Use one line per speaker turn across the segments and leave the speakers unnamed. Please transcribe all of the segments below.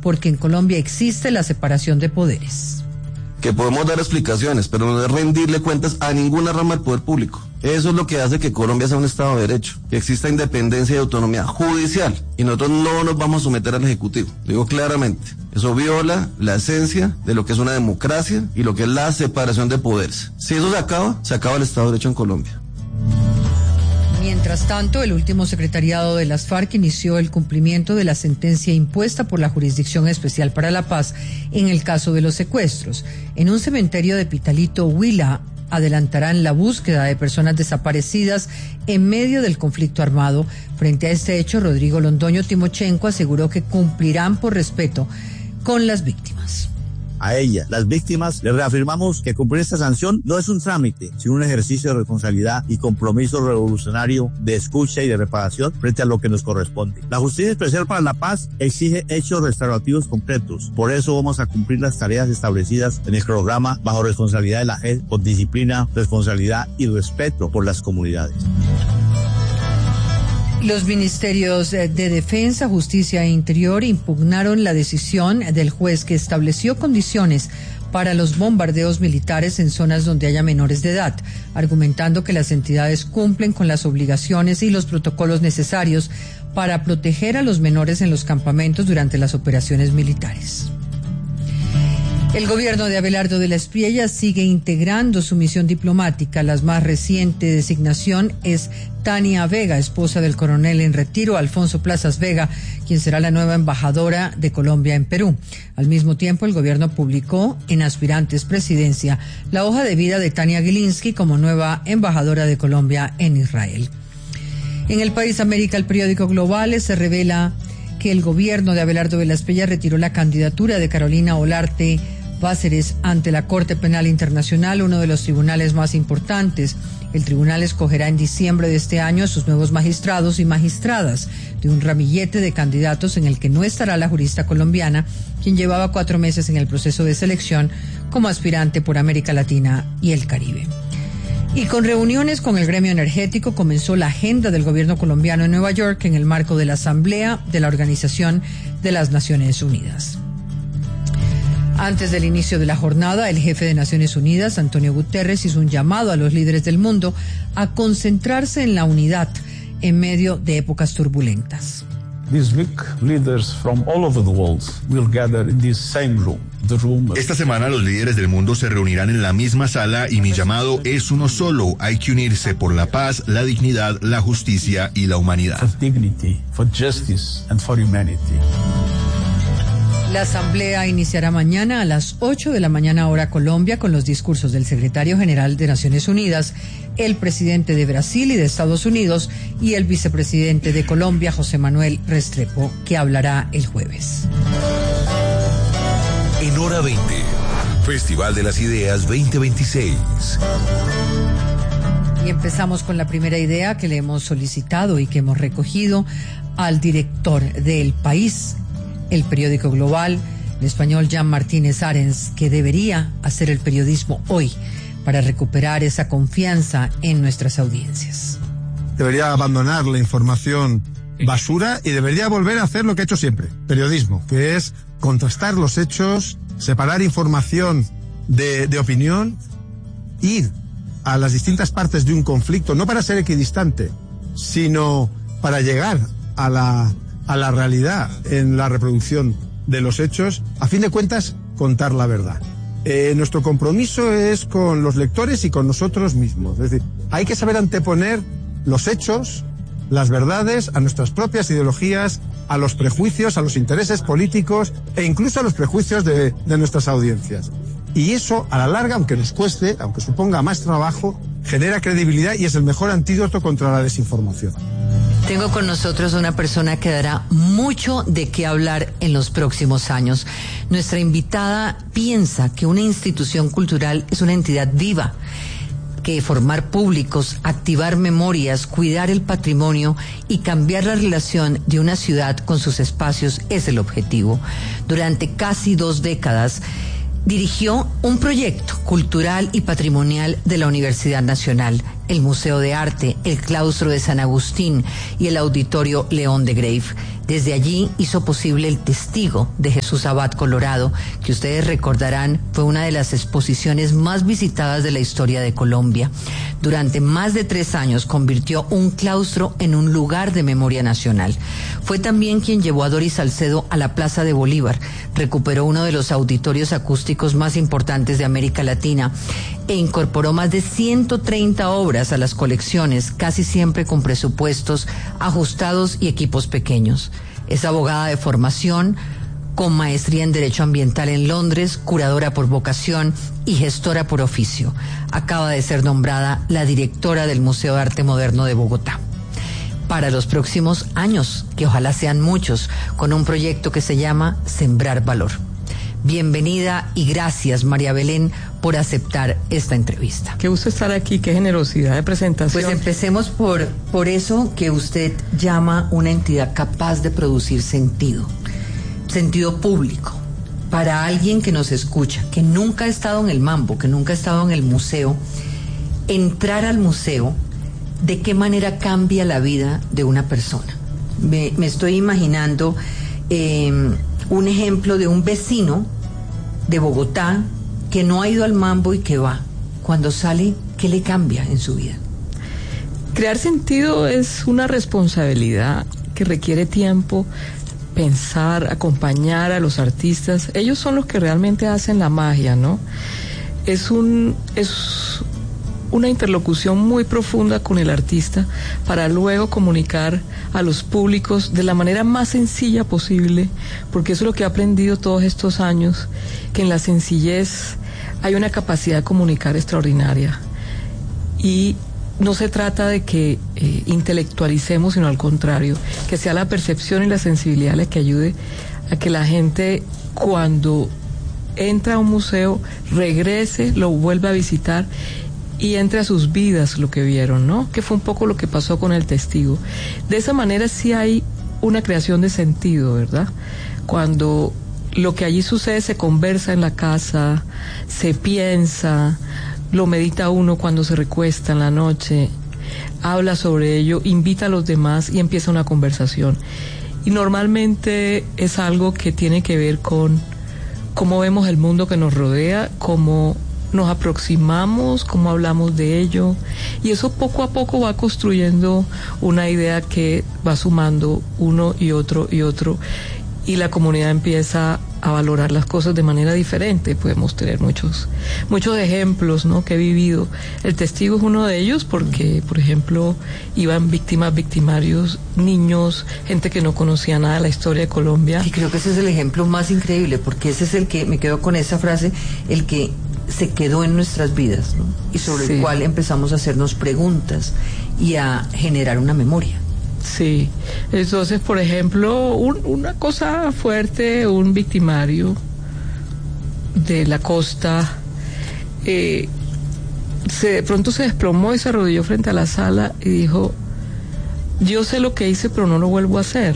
porque en Colombia existe la separación de poderes.
Que podemos dar explicaciones, pero no es rendirle cuentas a ninguna rama del poder público. Eso es lo que hace que Colombia sea un Estado de Derecho, que exista independencia y autonomía judicial, y nosotros no nos vamos a someter al Ejecutivo. Lo digo claramente, eso viola la esencia de lo que es una democracia y lo que es la separación de poderes. Si eso se acaba el Estado de Derecho en Colombia.
Mientras tanto, el último secretariado de las FARC inició el cumplimiento de la sentencia impuesta por la Jurisdicción Especial para la Paz en el caso de los secuestros. En un cementerio de Pitalito, Huila, adelantarán la búsqueda de personas desaparecidas en medio del conflicto armado. Frente a este hecho, Rodrigo Londoño Timochenko aseguró que cumplirán por respeto con las víctimas.
A ella, las víctimas, les reafirmamos que cumplir esta sanción no es un trámite, sino un ejercicio de responsabilidad y compromiso revolucionario de escucha y de reparación frente a lo que nos corresponde. La Justicia Especial para la Paz exige hechos restaurativos concretos. Por eso vamos a cumplir las tareas establecidas en el programa bajo responsabilidad de la JEP, con disciplina, responsabilidad y respeto por las comunidades.
Los ministerios de Defensa, Justicia e Interior impugnaron la decisión del juez que estableció condiciones para los bombardeos militares en zonas donde haya menores de edad, argumentando que las entidades cumplen con las obligaciones y los protocolos necesarios para proteger a los menores en los campamentos durante las operaciones militares. El gobierno de Abelardo de la Espriella sigue integrando su misión diplomática. La más reciente designación es Tania Vega, esposa del coronel en retiro Alfonso Plazas Vega, quien será la nueva embajadora de Colombia en Perú. Al mismo tiempo, el gobierno publicó en Aspirantes Presidencia la hoja de vida de Tania Gilinski como nueva embajadora de Colombia en Israel. En el país América, el periódico Globales se revela que el gobierno de Abelardo de la Espriella retiró la candidatura de Carolina Olarte Cáceres ante la Corte Penal Internacional, uno de los tribunales más importantes. El tribunal escogerá en diciembre de este año a sus nuevos magistrados y magistradas de un ramillete de candidatos en el que no estará la jurista colombiana, quien llevaba 4 meses en el proceso de selección como aspirante por América Latina y el Caribe. Y con reuniones con el gremio energético comenzó la agenda del gobierno colombiano en Nueva York en el marco de la Asamblea de la Organización de las Naciones Unidas. Antes del inicio de la jornada, el jefe de Naciones Unidas, Antonio Guterres, hizo un llamado a los líderes del mundo a concentrarse en la unidad en medio de épocas turbulentas.
This week, leaders from all over the world will gather in this same room.
Esta semana los líderes del mundo se reunirán en la misma sala y mi llamado es uno solo. Hay que unirse por la paz, la dignidad, la justicia y la humanidad.
For dignity, for justice and for humanity.
La asamblea iniciará mañana a las 8 de la mañana hora Colombia con los discursos del secretario general de Naciones Unidas, el presidente de Brasil y de Estados Unidos y el vicepresidente de Colombia, José Manuel Restrepo, que hablará el jueves.
En Hora 20, Festival de las Ideas 2026.
Y empezamos con la primera idea que le hemos solicitado y que hemos recogido al director del País, el periódico global, el español Jan Martínez Arens, que debería hacer el periodismo hoy para recuperar esa confianza en nuestras audiencias.
Debería abandonar la información basura y debería volver a hacer lo que ha hecho siempre, periodismo, que es contrastar los hechos, separar información de opinión, ir a las distintas partes de un conflicto, no para ser equidistante, sino para llegar a la realidad en la reproducción de los hechos, a fin de cuentas, contar la verdad. Nuestro compromiso es con los lectores y con nosotros mismos. Es decir, hay que saber anteponer los hechos, las verdades, a nuestras propias ideologías, a los prejuicios, a los intereses políticos e incluso a los prejuicios de nuestras audiencias. Y eso, a la larga, aunque nos cueste, aunque suponga más trabajo, genera credibilidad y es el mejor antídoto contra la desinformación.
Tengo con nosotros una persona que dará mucho de qué hablar en los próximos años. Nuestra invitada piensa que una institución cultural es una entidad viva, que formar públicos, activar memorias, cuidar el patrimonio y cambiar la relación de una ciudad con sus espacios es el objetivo. Durante casi 2 décadas, dirigió un proyecto cultural y patrimonial de la Universidad Nacional. el Museo de Arte, el Claustro de San Agustín y el Auditorio León de Grave. Desde allí hizo posible el Testigo de Jesús Abad Colorado, que ustedes recordarán fue una de las exposiciones más visitadas de la historia de Colombia. Durante más de 3 años convirtió un claustro en un lugar de memoria nacional. Fue también quien llevó a Doris Salcedo a la Plaza de Bolívar, recuperó uno de los auditorios acústicos más importantes de América Latina e incorporó más de 130 obras a las colecciones, casi siempre con presupuestos ajustados y equipos pequeños. Es abogada de formación, con maestría en Derecho Ambiental en Londres, curadora por vocación y gestora por oficio. Acaba de ser nombrada la directora del Museo de Arte Moderno de Bogotá. Para los próximos años, que ojalá sean muchos, con un proyecto que se llama Sembrar Valor. Bienvenida y gracias, María Belén, por aceptar esta entrevista.
Qué gusto estar aquí, qué generosidad de presentación.
Pues empecemos por eso que usted llama una entidad capaz de producir sentido público. Para alguien que nos escucha, que nunca ha estado en el Mambo, que nunca ha estado en el museo, entrar al museo, ¿de qué manera cambia la vida de una persona? Me estoy imaginando un ejemplo de un vecino de Bogotá que no ha ido al Mambo y que va. Cuando sale, ¿qué le cambia en su vida?
Crear sentido es una responsabilidad que requiere tiempo, pensar, acompañar a los artistas. Ellos son los que realmente hacen la magia, ¿no? Es una interlocución muy profunda con el artista para luego comunicar a los públicos de la manera más sencilla posible, porque eso es lo que he aprendido todos estos años, que en la sencillez hay una capacidad de comunicar extraordinaria. Y no se trata de que intelectualicemos, sino al contrario, que sea la percepción y la sensibilidad la que ayude a que la gente, cuando entra a un museo, regrese, lo vuelva a visitar y entre a sus vidas lo que vieron, ¿no? Que fue un poco lo que pasó con el Testigo. De esa manera sí hay una creación de sentido, ¿verdad? Cuando lo que allí sucede se conversa en la casa, se piensa, lo medita uno cuando se recuesta en la noche, habla sobre ello, invita a los demás y empieza una conversación. Y normalmente es algo que tiene que ver con cómo vemos el mundo que nos rodea, cómo nos aproximamos, cómo hablamos de ello, y eso poco a poco va construyendo una idea que va sumando uno y otro, y la comunidad empieza a valorar las cosas de manera diferente. Podemos tener muchos ejemplos, ¿no?, que he vivido. El Testigo es uno de ellos porque, por ejemplo, iban victimarios, niños, gente que no conocía nada de la historia de Colombia.
Y creo que ese es el ejemplo más increíble, porque ese es el que, me quedo con esa frase, el que se quedó en nuestras vidas, ¿no? Y sobre el cual empezamos a hacernos preguntas y a generar una memoria.
Sí, entonces, por ejemplo, una cosa fuerte, un victimario de la costa, de pronto se desplomó y se arrodilló frente a la sala y dijo: yo sé lo que hice, pero no lo vuelvo a hacer.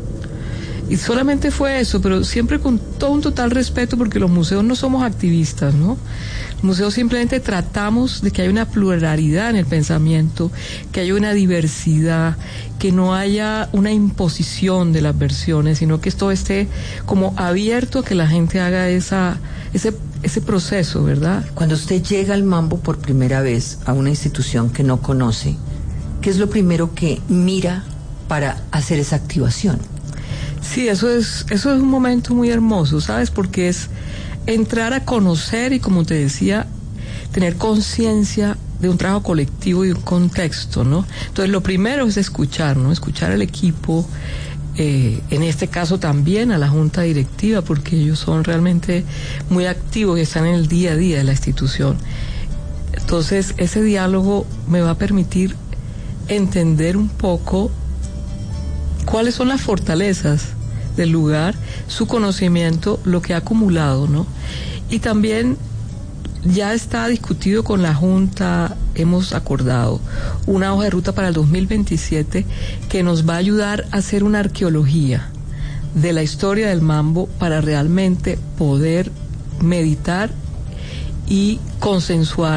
Y solamente fue eso, pero siempre con todo un total respeto, porque los museos no somos activistas, ¿no? Los museos simplemente tratamos de que haya una pluralidad en el pensamiento, que haya una diversidad, que no haya una imposición de las versiones, sino que esto esté como abierto a que la gente haga ese proceso, ¿verdad?
Cuando usted llega al Mambo por primera vez a una institución que no conoce, ¿qué es lo primero que mira para hacer esa activación?
Sí, eso es un momento muy hermoso, ¿sabes? Porque es entrar a conocer y, como te decía, tener conciencia de un trabajo colectivo y un contexto, ¿no? Entonces, lo primero es escuchar, ¿no? Escuchar al equipo, en este caso también a la junta directiva, porque ellos son realmente muy activos y están en el día a día de la institución. Entonces, ese diálogo me va a permitir entender un poco cuáles son las fortalezas del lugar, su conocimiento, lo que ha acumulado, ¿no? Y también ya está discutido con la Junta, hemos acordado una hoja de ruta para el 2027 que nos va a ayudar a hacer una arqueología de la historia del Mambo para realmente poder meditar y consensuar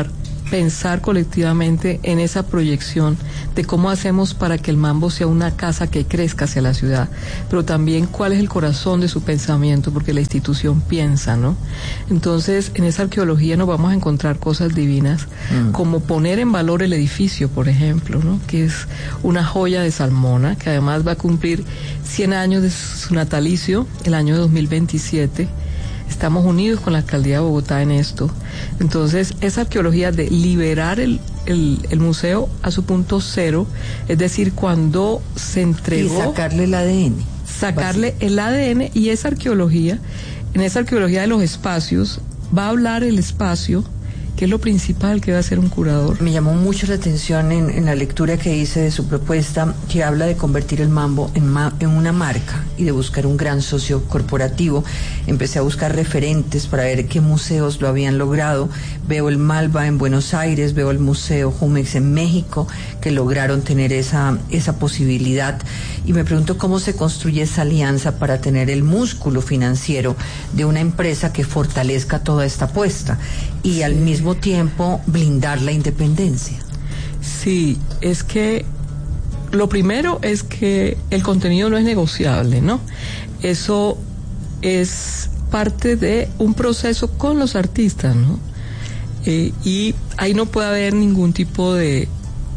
pensar colectivamente en esa proyección de cómo hacemos para que el Mambo sea una casa que crezca hacia la ciudad, pero también cuál es el corazón de su pensamiento, porque la institución piensa, ¿no? Entonces, en esa arqueología nos vamos a encontrar cosas divinas, como poner en valor el edificio, por ejemplo, ¿no? Que es una joya de Salmona, que además va a cumplir 100 años de su natalicio, el año 2027. Estamos unidos con la Alcaldía de Bogotá en esto. Entonces, esa arqueología de liberar el museo a su punto cero, es decir, cuando se entregó...
Y sacarle el ADN.
Sacarle el ADN, y esa arqueología, en esa arqueología de los espacios, va a hablar el espacio, que es lo principal que va a hacer un curador.
Me llamó mucho la atención en la lectura que hice de su propuesta, que habla de convertir el Mambo en una marca y de buscar un gran socio corporativo. Empecé a buscar referentes para ver qué museos lo habían logrado. Veo el Malva en Buenos Aires, veo el Museo Jumex en México, que lograron tener esa posibilidad. Y me pregunto cómo se construye esa alianza para tener el músculo financiero de una empresa que fortalezca toda esta apuesta y al mismo tiempo blindar la independencia.
Sí, es que lo primero es que el contenido no es negociable, ¿no? Eso es parte de un proceso con los artistas, ¿no? Y ahí no puede haber ningún tipo de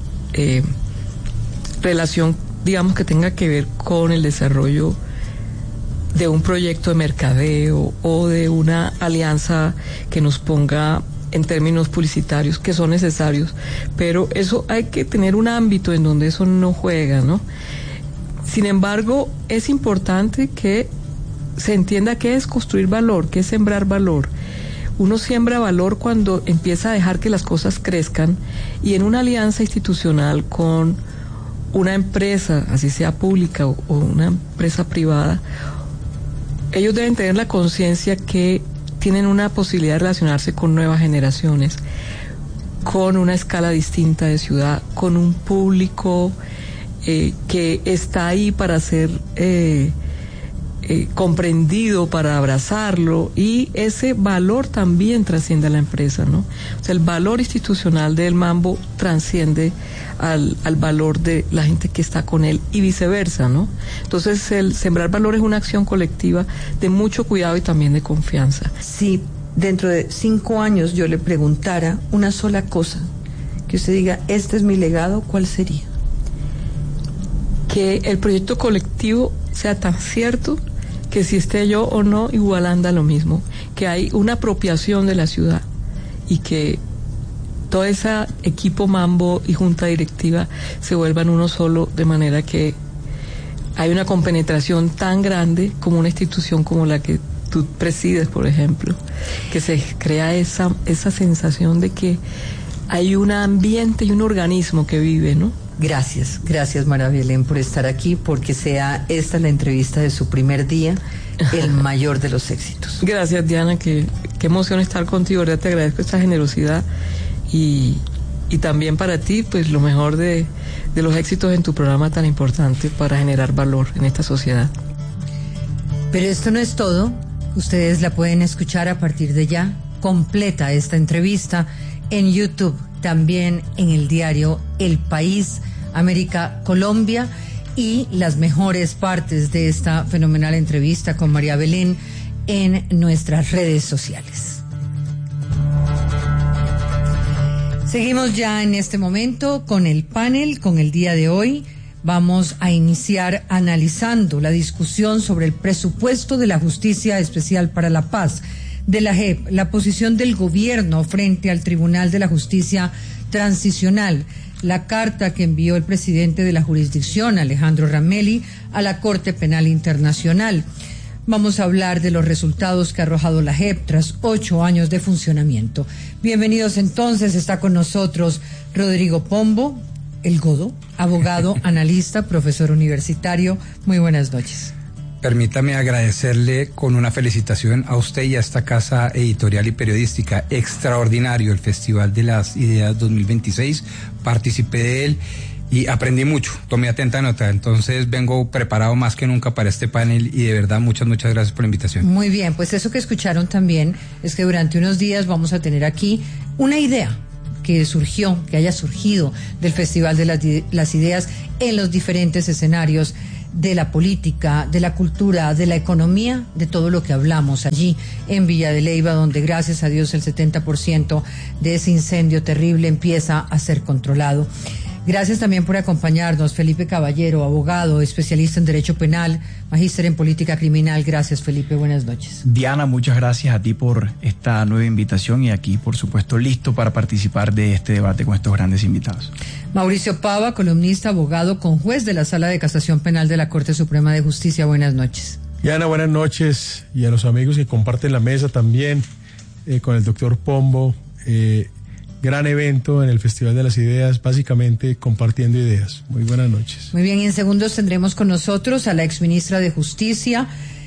relación, digamos, que tenga que ver con el desarrollo de un proyecto de mercadeo o de una alianza que nos ponga en términos publicitarios, que son necesarios, pero eso hay que tener un ámbito en donde eso no juega, ¿no? Sin embargo, es importante que se entienda qué es construir valor, qué es sembrar valor. Uno siembra valor cuando empieza a dejar que las cosas crezcan, y en una alianza institucional con una empresa, así sea pública o una empresa privada, ellos deben tener la conciencia que tienen una posibilidad de relacionarse con nuevas generaciones, con una escala distinta de ciudad, con un público que está ahí para ser comprendido, para abrazarlo, y ese valor también trasciende a la empresa, ¿no? O sea, el valor institucional del Mambo transciende al valor de la gente que está con él y viceversa, ¿no? Entonces, el sembrar valor es una acción colectiva de mucho cuidado y también de confianza.
Si dentro de 5 años yo le preguntara una sola cosa, que usted diga, este es mi legado, ¿cuál sería?
Que el proyecto colectivo sea tan cierto que si esté yo o no, igual anda lo mismo, que hay una apropiación de la ciudad y que todo ese equipo Mambo y junta directiva se vuelvan uno solo, de manera que hay una compenetración tan grande como una institución como la que tú presides, por ejemplo, que se crea esa sensación de que hay un ambiente y un organismo que vive, ¿no?
Gracias María Belén por estar aquí, porque sea esta la entrevista de su primer día, el mayor de los éxitos.
Gracias, Diana, qué emoción estar contigo, ¿verdad? Te agradezco esta generosidad y también para ti, pues lo mejor de los éxitos en tu programa tan importante para generar valor en esta sociedad.
Pero esto no es todo, ustedes la pueden escuchar a partir de ya, completa esta entrevista en YouTube, también en el diario El País, América, Colombia, y las mejores partes de esta fenomenal entrevista con María Belén en nuestras redes sociales. Seguimos ya en este momento con el panel, con el día de hoy. Vamos a iniciar analizando la discusión sobre el presupuesto de la Justicia Especial para la Paz, de la JEP, la posición del gobierno frente al Tribunal de la Justicia Transicional, la carta que envió el presidente de la jurisdicción, Alejandro Ramelli, a la Corte Penal Internacional. Vamos a hablar de los resultados que ha arrojado la JEP tras 8 años de funcionamiento. Bienvenidos entonces, está con nosotros Rodrigo Pombo, el Godo, abogado, analista, profesor universitario. Muy buenas noches.
Permítame agradecerle con una felicitación a usted y a esta casa editorial y periodística. Extraordinario el Festival de las Ideas 2026, participé de él y aprendí mucho, tomé atenta nota, entonces vengo preparado más que nunca para este panel y de verdad muchas gracias por la invitación.
Muy bien, pues eso que escucharon también es que durante unos días vamos a tener aquí una idea que haya surgido del Festival de las Ideas en los diferentes escenarios de la política, de la cultura, de la economía, de todo lo que hablamos allí en Villa de Leyva, donde gracias a Dios el 70% de ese incendio terrible empieza a ser controlado. Gracias también por acompañarnos, Felipe Caballero, abogado, especialista en Derecho Penal, magíster en Política Criminal. Gracias, Felipe, buenas noches.
Diana, muchas gracias a ti por esta nueva invitación y aquí, por supuesto, listo para participar de este debate con estos grandes invitados.
Mauricio Pava, columnista, abogado, conjuez de la Sala de Casación Penal de la Corte Suprema de Justicia. Buenas noches.
Diana, buenas noches, y a los amigos que comparten la mesa también, con el doctor Pombo. Gran evento en el Festival de las Ideas, básicamente compartiendo ideas. Muy buenas noches.
Muy bien, y en segundos tendremos con nosotros a la exministra de Justicia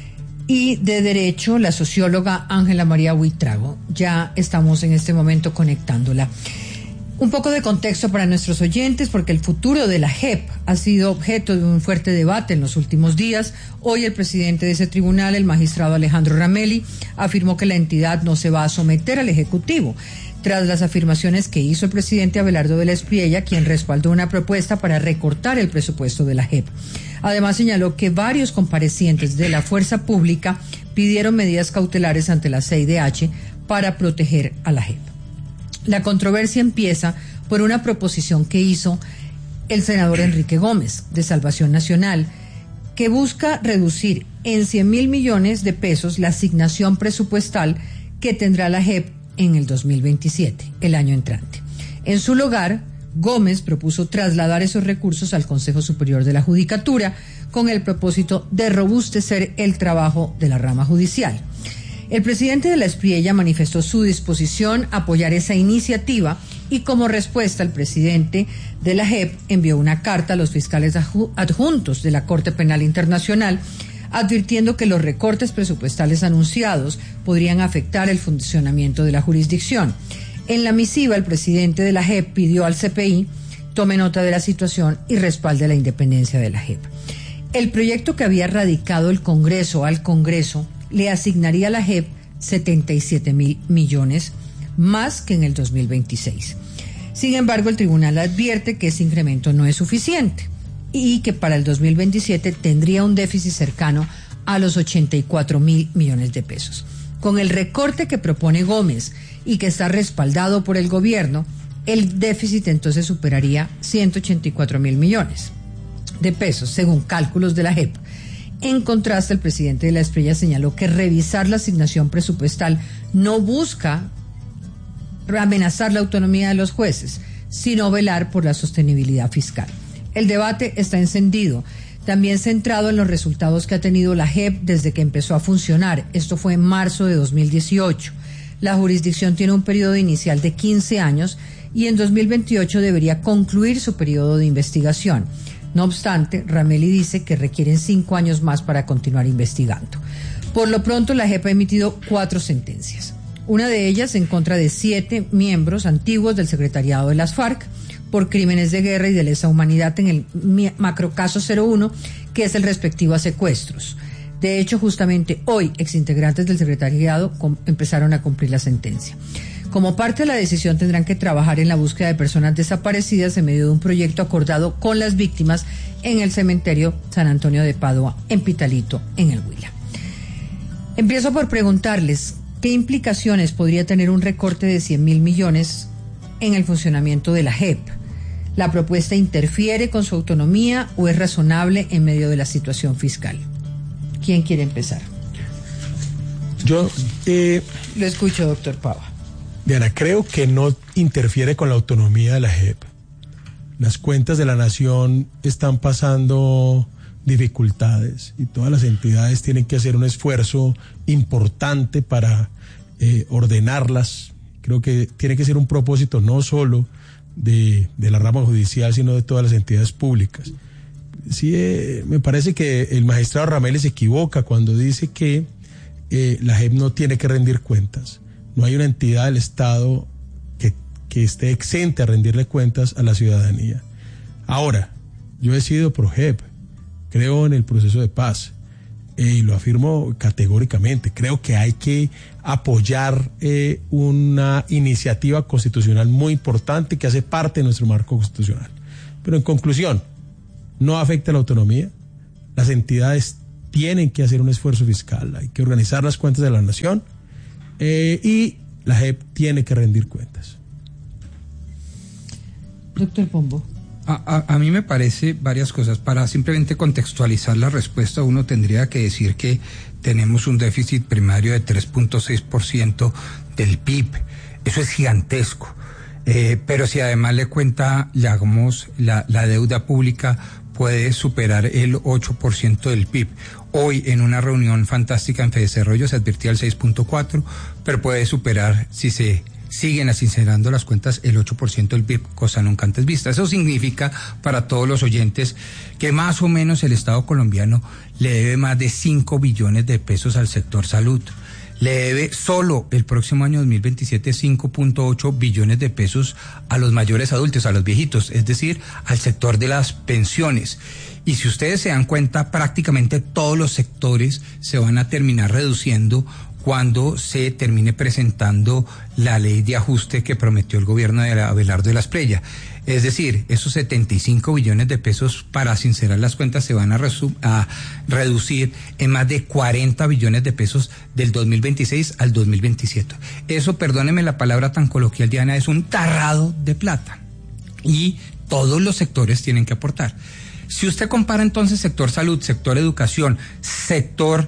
y de Derecho, la socióloga Ángela María Buitrago. Ya estamos en este momento conectándola. Un poco de contexto para nuestros oyentes, porque el futuro de la JEP ha sido objeto de un fuerte debate en los últimos días. Hoy el presidente de ese tribunal, el magistrado Alejandro Ramelli, afirmó que la entidad no se va a someter al Ejecutivo, tras las afirmaciones que hizo el presidente Abelardo de la Espriella, quien respaldó una propuesta para recortar el presupuesto de la JEP. Además señaló que varios comparecientes de la fuerza pública pidieron medidas cautelares ante la CIDH para proteger a la JEP. La controversia empieza por una proposición que hizo el senador Enrique Gómez, de Salvación Nacional, que busca reducir en 100.000 millones de pesos la asignación presupuestal que tendrá la JEP en el 2027, el año entrante. En su lugar, Gómez propuso trasladar esos recursos al Consejo Superior de la Judicatura con el propósito de robustecer el trabajo de la rama judicial. El presidente de la Espriella manifestó su disposición a apoyar esa iniciativa y como respuesta el presidente de la JEP envió una carta a los fiscales adjuntos de la Corte Penal Internacional advirtiendo que los recortes presupuestales anunciados podrían afectar el funcionamiento de la jurisdicción. En la misiva, el presidente de la JEP pidió al CPI tome nota de la situación y respalde la independencia de la JEP. El proyecto que había radicado el Congreso al Congreso le asignaría a la JEP 77.000 millones, más que en el 2026. Sin embargo, el tribunal advierte que ese incremento no es suficiente y que para el 2027 tendría un déficit cercano a los 84.000 millones de pesos. Con el recorte que propone Gómez y que está respaldado por el gobierno, el déficit entonces superaría 184.000 millones de pesos, según cálculos de la JEP. En contraste, el presidente de la Espriella señaló que revisar la asignación presupuestal no busca amenazar la autonomía de los jueces, sino velar por la sostenibilidad fiscal. El debate está encendido, también centrado en los resultados que ha tenido la JEP desde que empezó a funcionar. Esto fue en marzo de 2018. La jurisdicción tiene un periodo inicial de 15 años y en 2028 debería concluir su periodo de investigación. No obstante, Ramelli dice que requieren 5 años más para continuar investigando. Por lo pronto, la JEP ha emitido 4 sentencias. Una de ellas en contra de 7 miembros antiguos del secretariado de las FARC por crímenes de guerra y de lesa humanidad en el macrocaso 01, que es el respectivo a secuestros. De hecho, justamente hoy, exintegrantes del secretariado empezaron a cumplir la sentencia. Como parte de la decisión, tendrán que trabajar en la búsqueda de personas desaparecidas en medio de un proyecto acordado con las víctimas en el cementerio San Antonio de Padua, en Pitalito, en el Huila. Empiezo por preguntarles qué implicaciones podría tener un recorte de 100.000 millones en el funcionamiento de la JEP. ¿La propuesta interfiere con su autonomía o es razonable en medio de la situación fiscal? ¿Quién quiere empezar?
Yo
lo escucho, doctor Pava.
Diana, creo que no interfiere con la autonomía de la JEP. Las cuentas de la nación están pasando dificultades y todas las entidades tienen que hacer un esfuerzo importante para ordenarlas. Creo que tiene que ser un propósito no solo de la rama judicial, sino de todas las entidades públicas. Sí, me parece que el magistrado Ramelli se equivoca cuando dice que la JEP no tiene que rendir cuentas. No hay una entidad del Estado que esté exenta a rendirle cuentas a la ciudadanía. Ahora, yo he sido pro JEP, creo en el proceso de paz, y lo afirmo categóricamente, creo que hay que apoyar una iniciativa constitucional muy importante que hace parte de nuestro marco constitucional. Pero en conclusión, no afecta la autonomía, las entidades tienen que hacer un esfuerzo fiscal, hay que organizar las cuentas de la nación y la JEP tiene que rendir cuentas.
Doctor Pombo.
A mí me parece varias cosas. Para simplemente contextualizar la respuesta, uno tendría que decir que tenemos un déficit primario de 3.6% del PIB. Eso es gigantesco. Pero si además le cuenta, digamos, la deuda pública puede superar el 8% del PIB. Hoy, en una reunión fantástica en Fedesarrollo, se advertía el 6.4%, pero puede superar, si se siguen sincerando las cuentas, el 8% del PIB, cosa nunca antes vista. Eso significa, para todos los oyentes, que más o menos el Estado colombiano le debe más de 5 billones de pesos al sector salud. Le debe solo el próximo año 2027 5.8 billones de pesos a los mayores adultos, a los viejitos, es decir, al sector de las pensiones. Y si ustedes se dan cuenta, prácticamente todos los sectores se van a terminar reduciendo cuando se termine presentando la ley de ajuste que prometió el gobierno de Abelardo de la Espriella. Es decir, esos 75 billones de pesos para sincerar las cuentas se van a reducir en más de 40 billones de pesos del 2026 al 2027. Eso, perdóneme la palabra tan coloquial, Diana, es un tarrado de plata. Y todos los sectores tienen que aportar. Si usted compara entonces sector salud, sector educación, sector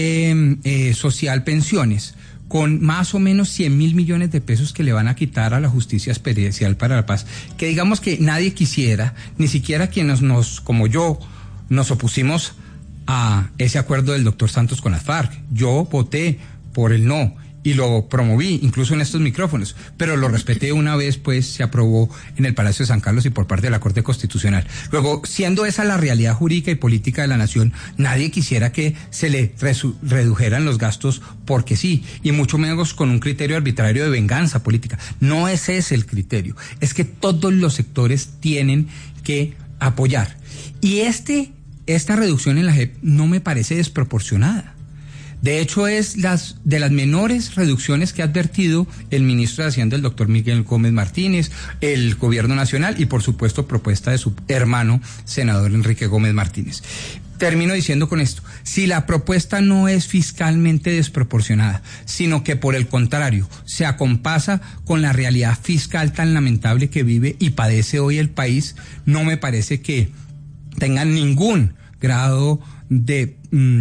social, pensiones, con más o menos 100.000 millones de pesos que le van a quitar a la Justicia Especial para la Paz, que digamos que nadie quisiera, ni siquiera quienes como yo, nos opusimos a ese acuerdo del doctor Santos con las FARC. Yo voté por el no y lo promoví, incluso en estos micrófonos, pero lo respeté una vez, pues se aprobó en el Palacio de San Carlos y por parte de la Corte Constitucional. Luego, siendo esa la realidad jurídica y política de la nación, nadie quisiera que se le redujeran los gastos porque sí, y mucho menos con un criterio arbitrario de venganza política. No ese es el criterio, es que todos los sectores tienen que apoyar. Y esta reducción en la JEP no me parece desproporcionada. De hecho, es de las menores reducciones que ha advertido el ministro de Hacienda, el doctor Miguel Gómez Martínez, el gobierno nacional y, por supuesto, propuesta de su hermano, senador Enrique Gómez Martínez. Termino diciendo con esto, si la propuesta no es fiscalmente desproporcionada, sino que por el contrario se acompasa con la realidad fiscal tan lamentable que vive y padece hoy el país, no me parece que tengan ningún grado de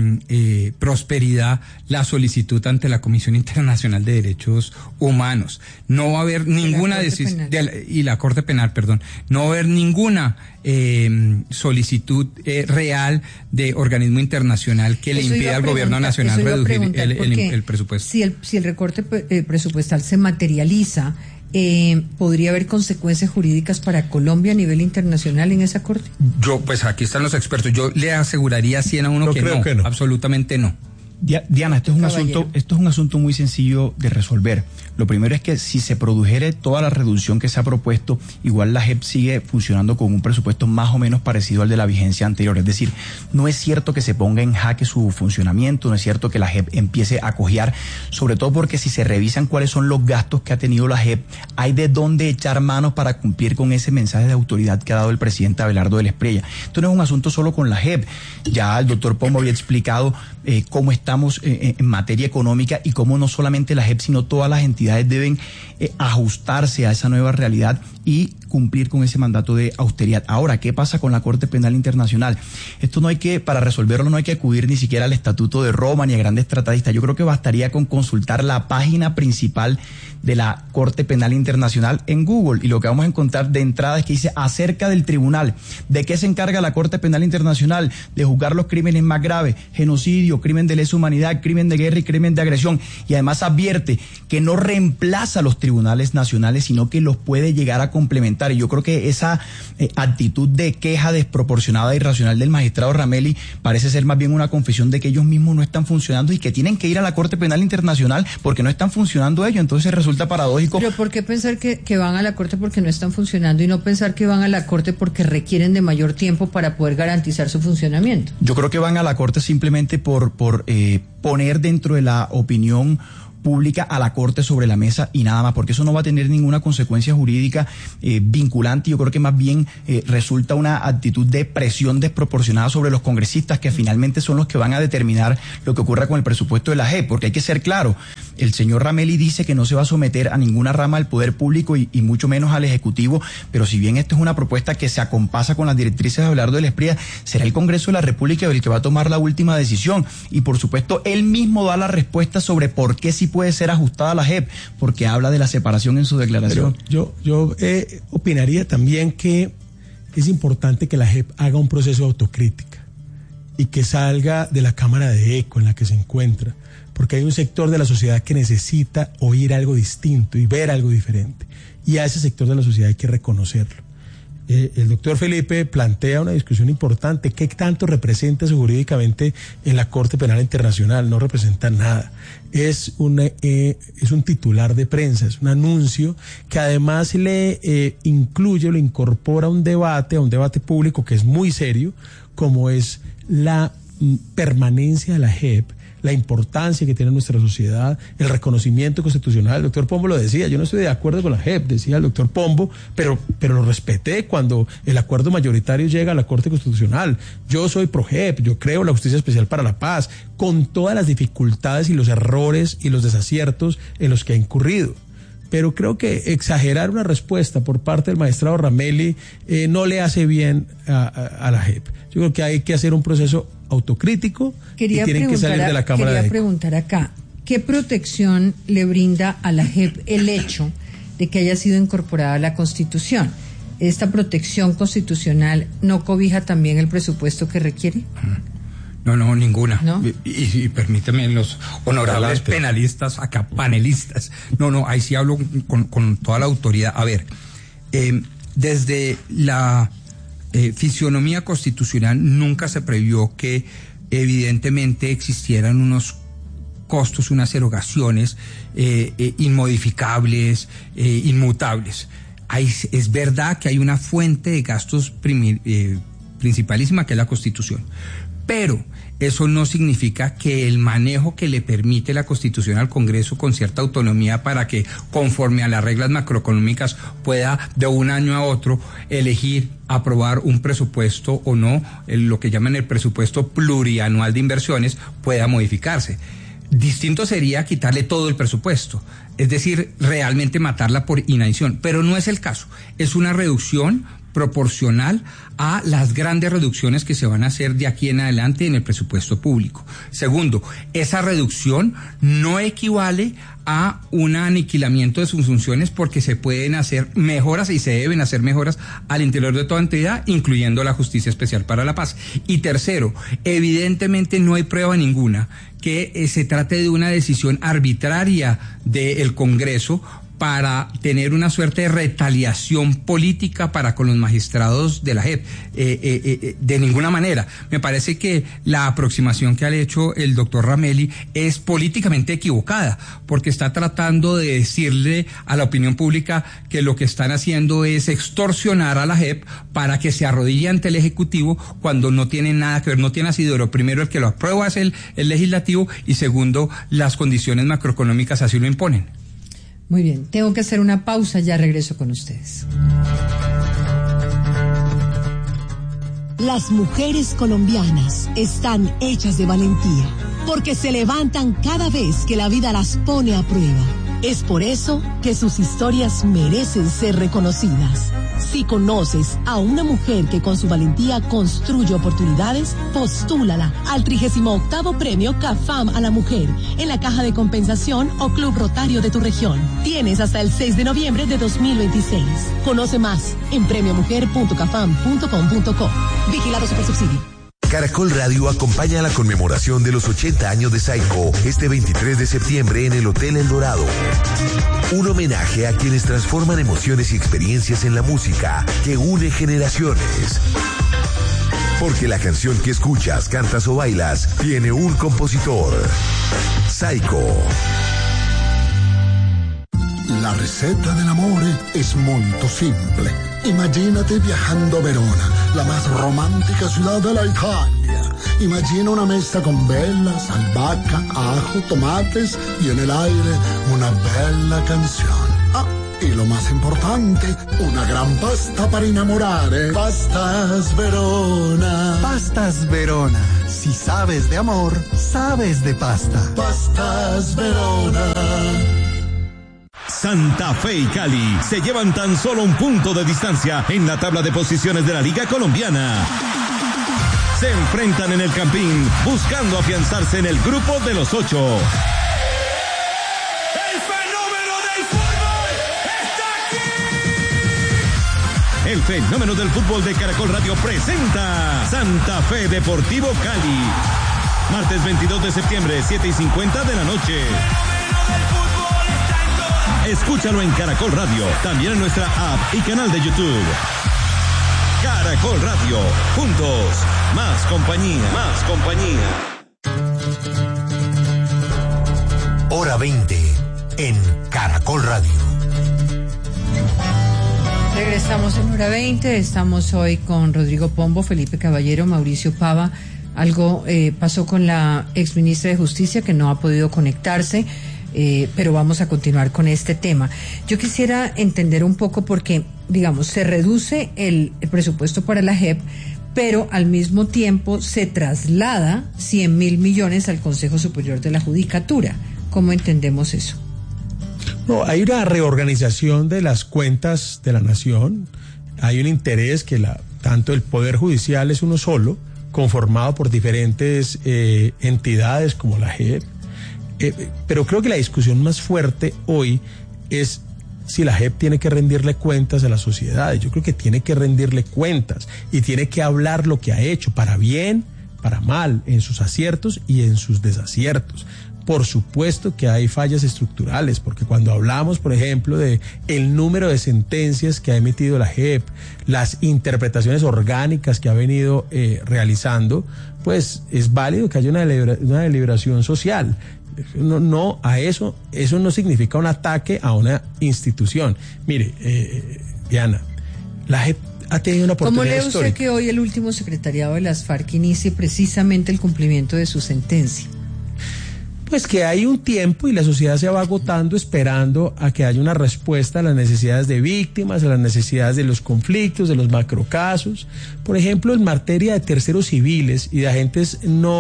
prosperidad la solicitud ante la Comisión Internacional de Derechos Humanos. No va a haber ninguna decisión y la Corte Penal, perdón, no va a haber ninguna solicitud real de organismo internacional que le impida al gobierno nacional reducir el presupuesto.
Si el recorte presupuestal se materializa, ¿podría haber consecuencias jurídicas para Colombia a nivel internacional en esa corte?
Pues aquí están los expertos. Yo le aseguraría 100 a uno que no, absolutamente no.
Diana, esto es un asunto muy sencillo de resolver. Lo primero es que si se produjere toda la reducción que se ha propuesto, igual la JEP sigue funcionando con un presupuesto más o menos parecido al de la vigencia anterior. Es decir, no es cierto que se ponga en jaque su funcionamiento, no es cierto que la JEP empiece a cojear, sobre todo porque si se revisan cuáles son los gastos que ha tenido la JEP, hay de dónde echar manos para cumplir con ese mensaje de autoridad que ha dado el presidente Abelardo de la Espriella. Esto no es un asunto solo con la JEP. Ya el doctor Pombo había explicado cómo estamos en materia económica y cómo no solamente la JEP, sino todas las entidades deben ajustarse a esa nueva realidad y cumplir con ese mandato de austeridad. Ahora, ¿qué pasa con la Corte Penal Internacional? Esto para resolverlo no hay que acudir ni siquiera al Estatuto de Roma ni a grandes tratadistas. Yo creo que bastaría con consultar la página principal de la Corte Penal Internacional en Google, y lo que vamos a encontrar de entrada es que dice acerca del tribunal. ¿De qué se encarga la Corte Penal Internacional? De juzgar los crímenes más graves, genocidio, crimen de lesa lesa humanidad, crimen de guerra y crimen de agresión. Y además advierte que no reemplaza a los tribunales nacionales, sino que los puede llegar a complementar. Y yo creo que esa actitud de queja desproporcionada e irracional del magistrado Ramelli parece ser más bien una confesión de que ellos mismos no están funcionando y que tienen que ir a la Corte Penal Internacional porque no están funcionando ellos. Entonces resulta paradójico.
Pero ¿por qué pensar que van a la Corte porque no están funcionando y no pensar que van a la Corte porque requieren de mayor tiempo para poder garantizar su funcionamiento?
Yo creo que van a la Corte simplemente por poner dentro de la opinión pública a la Corte sobre la mesa y nada más, porque eso no va a tener ninguna consecuencia jurídica vinculante. Yo creo que más bien resulta una actitud de presión desproporcionada sobre los congresistas, que finalmente son los que van a determinar lo que ocurra con el presupuesto de la JEP, porque hay que ser claro, el señor Ramelli dice que no se va a someter a ninguna rama del poder público y mucho menos al Ejecutivo, pero si bien esto es una propuesta que se acompasa con las directrices de Abelardo del Espriella, será el Congreso de la República el que va a tomar la última decisión y por supuesto él mismo da la respuesta sobre por qué sí puede ser ajustada la JEP, porque habla de la separación en su declaración.
Pero yo opinaría también que es importante que la JEP haga un proceso de autocrítica y que salga de la cámara de eco en la que se encuentra, porque hay un sector de la sociedad que necesita oír algo distinto y ver algo diferente, y a ese sector de la sociedad hay que reconocerlo. El doctor Felipe plantea una discusión importante. ¿Qué tanto representa eso jurídicamente en la Corte Penal Internacional? No representa nada. Es un titular de prensa, es un anuncio que además le incluye, lo incorpora a un debate público que es muy serio, como es la permanencia de la JEP, la importancia que tiene nuestra sociedad, el reconocimiento constitucional. El doctor Pombo lo decía, yo no estoy de acuerdo con la JEP, decía el doctor Pombo, pero lo respeté cuando el acuerdo mayoritario llega a la Corte Constitucional. Yo soy pro JEP, yo creo en la Justicia Especial para la Paz, con todas las dificultades y los errores y los desaciertos en los que ha incurrido. Pero creo que exagerar una respuesta por parte del magistrado Ramelli no le hace bien a la JEP. Yo creo que hay que hacer un proceso autocrítico y tienen que salir de la Cámara de Eco.
Quería preguntar acá, ¿qué protección le brinda a la JEP el hecho de que haya sido incorporada a la Constitución? ¿Esta protección constitucional no cobija también el presupuesto que requiere?
No, ninguna.
¿No?
Y permíteme, los honorables penalistas, acá panelistas. No, ahí sí hablo con toda la autoridad. A ver, desde la fisionomía constitucional nunca se previó que evidentemente existieran unos costos, unas erogaciones inmodificables, inmutables. Es verdad que hay una fuente de gastos principalísima que es la Constitución, pero eso no significa que el manejo que le permite la Constitución al Congreso con cierta autonomía para que, conforme a las reglas macroeconómicas, pueda de un año a otro elegir aprobar un presupuesto o no, lo que llaman el presupuesto plurianual de inversiones, pueda modificarse. Distinto sería quitarle todo el presupuesto, es decir, realmente matarla por inanición, pero no es el caso, es una reducción proporcional a las grandes reducciones que se van a hacer de aquí en adelante en el presupuesto público. Segundo, esa reducción no equivale a un aniquilamiento de sus funciones porque se pueden hacer mejoras y se deben hacer mejoras al interior de toda entidad, incluyendo la Justicia Especial para la Paz. Y tercero, evidentemente no hay prueba ninguna que se trate de una decisión arbitraria del Congreso para tener una suerte de retaliación política para con los magistrados de la JEP. De ninguna manera. Me parece que la aproximación que ha hecho el doctor Ramelli es políticamente equivocada, porque está tratando de decirle a la opinión pública que lo que están haciendo es extorsionar a la JEP para que se arrodille ante el Ejecutivo cuando no tiene nada que ver, no tiene asidero. Primero, el que lo aprueba es el Legislativo y segundo, las condiciones macroeconómicas así lo imponen.
Muy bien, tengo que hacer una pausa, ya regreso con ustedes.
Las mujeres colombianas están hechas de valentía, porque se levantan cada vez que la vida las pone a prueba. Es por eso que sus historias merecen ser reconocidas. Si conoces a una mujer que con su valentía construye oportunidades, postúlala al 38º Premio CAFAM a la Mujer en la Caja de Compensación o Club Rotario de tu región. Tienes hasta el 6 de noviembre de 2026. Conoce más en premiomujer.cafam.com.co. Vigilado Supersubsidio.
Caracol Radio acompaña la conmemoración de los 80 años de Saico este 23 de septiembre en el Hotel El Dorado. Un homenaje a quienes transforman emociones y experiencias en la música que une generaciones. Porque la canción que escuchas, cantas o bailas tiene un compositor. Saico.
La receta del amore es molto simple. Imagínate viajando a Verona, la más romántica ciudad de la Italia. Imagina una mesa con velas, albahaca, ajo, tomates y en el aire una bella canción. Ah, y lo más importante, una gran pasta para enamorare. Pastas Verona.
Pastas Verona. Si sabes de amor, sabes de pasta.
Pastas Verona.
Santa Fe y Cali se llevan tan solo un punto de distancia en la tabla de posiciones de la Liga Colombiana. Se enfrentan en el Campín buscando afianzarse en el grupo de los 8. ¡El fenómeno del fútbol está aquí! El fenómeno del fútbol de Caracol Radio presenta Santa Fe Deportivo Cali. Martes 22 de septiembre, 7:50 de la noche. Escúchalo en Caracol Radio, también en nuestra app y canal de YouTube. Caracol Radio, juntos, más compañía, más compañía.
Hora 20 en Caracol Radio.
Regresamos en Hora 20, estamos hoy con Rodrigo Pombo, Felipe Caballero, Mauricio Pava. Algo pasó con la exministra de Justicia que no ha podido conectarse. Pero vamos a continuar con este tema. Yo quisiera entender un poco porque, digamos, se reduce el presupuesto para la JEP, pero al mismo tiempo se traslada 100.000 millones al Consejo Superior de la Judicatura. ¿Cómo entendemos eso?
No, hay una reorganización de las cuentas de la nación. Hay un interés que tanto el Poder Judicial es uno solo, conformado por diferentes entidades como la JEP. Pero creo que la discusión más fuerte hoy es si la JEP tiene que rendirle cuentas a la sociedad. Yo creo que tiene que rendirle cuentas y tiene que hablar lo que ha hecho, para bien, para mal, en sus aciertos y en sus desaciertos. Por supuesto que hay fallas estructurales, porque cuando hablamos, por ejemplo, de el número de sentencias que ha emitido la JEP, las interpretaciones orgánicas que ha venido realizando, pues es válido que haya una deliberación social. No, a eso no significa un ataque a una institución. Mire, Diana, la JEP ha tenido una oportunidad histórica.
¿Cómo lee usted que hoy el último secretariado de las FARC inicie precisamente el cumplimiento de su sentencia?
Pues que hay un tiempo y la sociedad se va agotando esperando a que haya una respuesta a las necesidades de víctimas, a las necesidades de los conflictos, de los macrocasos. Por ejemplo, en materia de terceros civiles y de agentes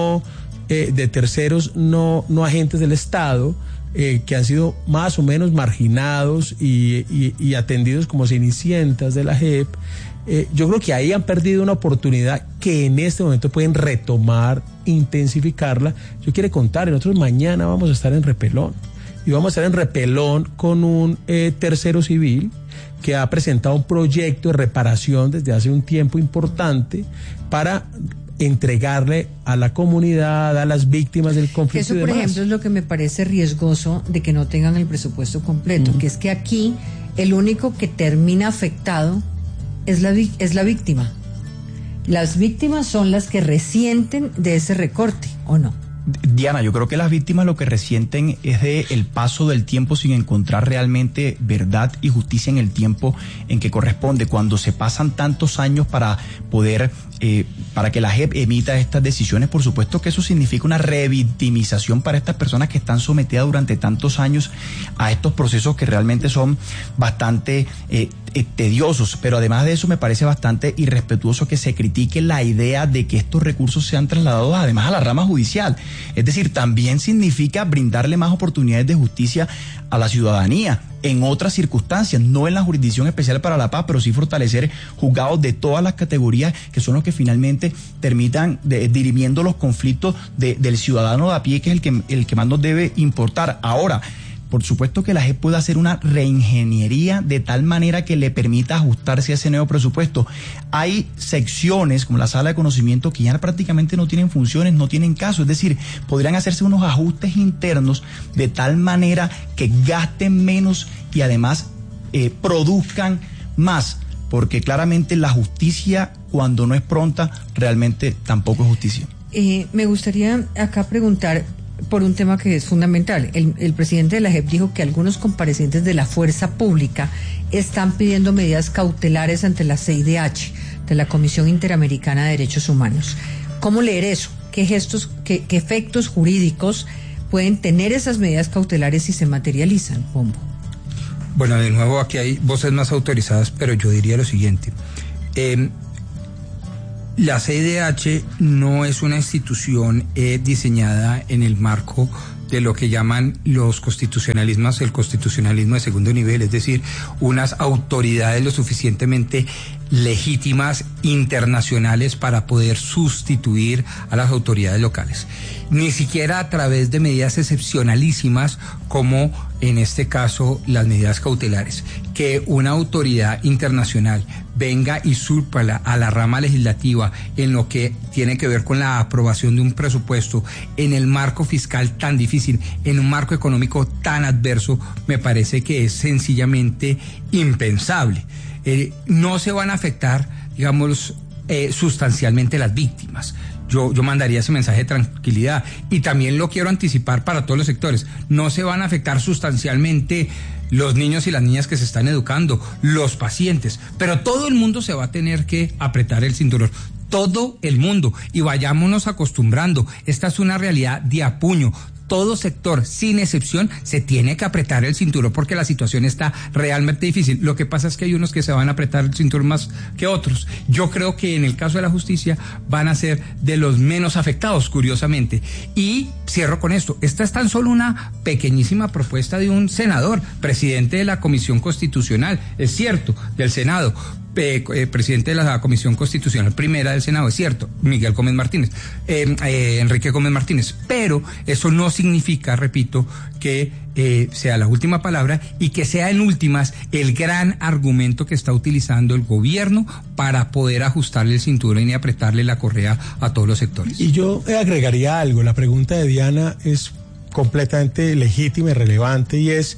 de terceros no agentes del Estado, que han sido más o menos marginados y atendidos como cenicientas de la JEP, yo creo que ahí han perdido una oportunidad que en este momento pueden retomar, intensificarla. Yo quiero contar, nosotros mañana vamos a estar en Repelón, y vamos a estar en Repelón con un tercero civil que ha presentado un proyecto de reparación desde hace un tiempo importante para entregarle a la comunidad, a las víctimas del conflicto.
Eso, por ejemplo, es lo que me parece riesgoso de que no tengan el presupuesto completo, que es que aquí el único que termina afectado es la víctima. Las víctimas son las que resienten de ese recorte, ¿o no?
Diana, yo creo que las víctimas lo que resienten es de el paso del tiempo sin encontrar realmente verdad y justicia en el tiempo en que corresponde. Cuando se pasan tantos años para poder, para que la JEP emita estas decisiones, por supuesto que eso significa una revictimización para estas personas que están sometidas durante tantos años a estos procesos que realmente son bastante tediosos. Pero además de eso, me parece bastante irrespetuoso que se critique la idea de que estos recursos sean trasladados además a la rama judicial. Es decir, también significa brindarle más oportunidades de justicia a la ciudadanía en otras circunstancias, no en la Jurisdicción Especial para la Paz, pero sí fortalecer juzgados de todas las categorías que son los que finalmente terminan dirimiendo los conflictos del ciudadano de a pie, que es el que más nos debe importar. Ahora, por supuesto que la JEP puede hacer una reingeniería de tal manera que le permita ajustarse a ese nuevo presupuesto. Hay secciones como la sala de conocimiento que ya prácticamente no tienen funciones, no tienen caso, es decir, podrían hacerse unos ajustes internos de tal manera que gasten menos y además produzcan más, porque claramente la justicia, cuando no es pronta, realmente tampoco es justicia.
Me gustaría acá preguntar por un tema que es fundamental. El presidente de la JEP dijo que algunos comparecientes de la fuerza pública están pidiendo medidas cautelares ante la CIDH, de la Comisión Interamericana de Derechos Humanos. ¿Cómo leer eso? ¿Qué gestos, qué efectos jurídicos pueden tener esas medidas cautelares si se materializan, Pombo?
Bueno, de nuevo aquí hay voces más autorizadas, pero yo diría lo siguiente. La CIDH no es una institución diseñada en el marco de lo que llaman los constitucionalismos, el constitucionalismo de segundo nivel, es decir, unas autoridades lo suficientemente legítimas internacionales para poder sustituir a las autoridades locales. Ni siquiera a través de medidas excepcionalísimas como en este caso las medidas cautelares. Que una autoridad internacional venga y surpa a la rama legislativa en lo que tiene que ver con la aprobación de un presupuesto en el marco fiscal tan difícil, en un marco económico tan adverso, me parece que es sencillamente impensable. No se van a afectar, digamos, sustancialmente las víctimas. Yo mandaría ese mensaje de tranquilidad y también lo quiero anticipar para todos los sectores. No se van a afectar sustancialmente los niños y las niñas que se están educando, los pacientes, pero todo el mundo se va a tener que apretar el cinturón. Todo el mundo, y vayámonos acostumbrando. Esta es una realidad de a puño. Todo sector, sin excepción, se tiene que apretar el cinturón porque la situación está realmente difícil. Lo que pasa es que hay unos que se van a apretar el cinturón más que otros. Yo creo que en el caso de la justicia van a ser de los menos afectados, curiosamente. Y cierro con esto. Esta es tan solo una pequeñísima propuesta de un senador, presidente de la Comisión Constitucional, es cierto, del Senado. Presidente de la Comisión Constitucional Primera del Senado, es cierto, Enrique Gómez Martínez, pero eso no significa, repito, que sea la última palabra y que sea en últimas el gran argumento que está utilizando el gobierno para poder ajustarle el cinturón y apretarle la correa a todos los sectores.
Y yo agregaría algo, la pregunta de Diana es completamente legítima y relevante, y es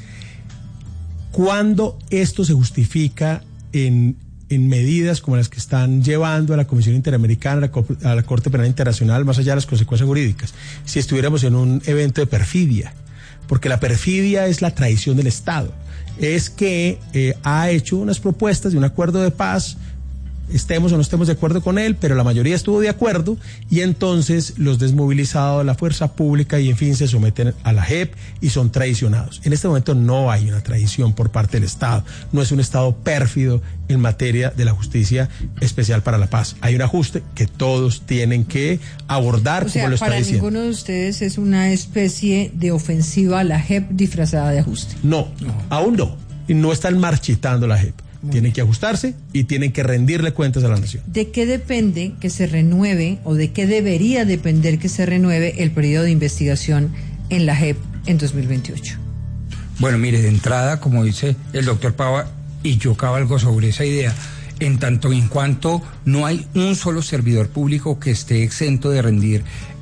¿cuándo esto se justifica en medidas como las que están llevando a la Comisión Interamericana, a la Corte Penal Internacional, más allá de las consecuencias jurídicas? Si estuviéramos en un evento de perfidia, porque la perfidia es la traición del Estado, es que ha hecho unas propuestas de un acuerdo de paz, estemos o no estemos de acuerdo con él, pero la mayoría estuvo de acuerdo, y entonces los desmovilizados, la fuerza pública y en fin se someten a la JEP y son traicionados. En este momento no hay una traición por parte del Estado, no es un Estado pérfido en materia de la justicia especial para la paz. Hay un ajuste que todos tienen que abordar, o sea, como lo está diciendo.
Para ninguno de ustedes es una especie de ofensiva a la JEP disfrazada de ajuste.
No, aún no, y no están marchitando la JEP. Tienen que ajustarse y tienen que rendirle cuentas a la nación.
¿De qué depende que se renueve o de qué debería depender que se renueve el periodo de investigación en la JEP en 2028?
Bueno, mire, de entrada, como dice el doctor Pava, y yo cabalgo sobre esa idea, en tanto en cuanto no hay un solo servidor público que esté exento de rendir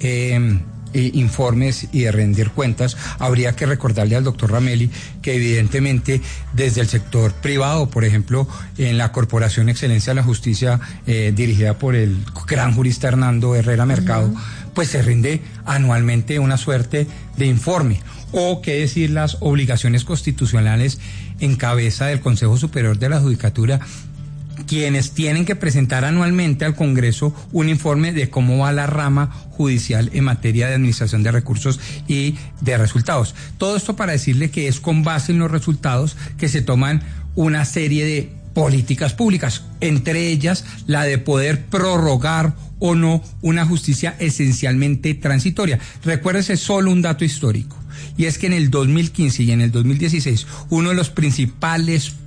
informes y de rendir cuentas, habría que recordarle al doctor Ramelli que evidentemente desde el sector privado, por ejemplo, en la Corporación Excelencia de la Justicia dirigida por el gran jurista Hernando Herrera Mercado, pues se rinde anualmente una suerte de informe. O qué decir las obligaciones constitucionales en cabeza del Consejo Superior de la Judicatura, quienes tienen que presentar anualmente al Congreso un informe de cómo va la rama judicial en materia de administración de recursos y de resultados. Todo esto para decirle que es con base en los resultados que se toman una serie de políticas públicas, entre ellas la de poder prorrogar o no una justicia esencialmente transitoria. Recuérdese solo un dato histórico, y es que en el 2015 y en el 2016 uno de los principales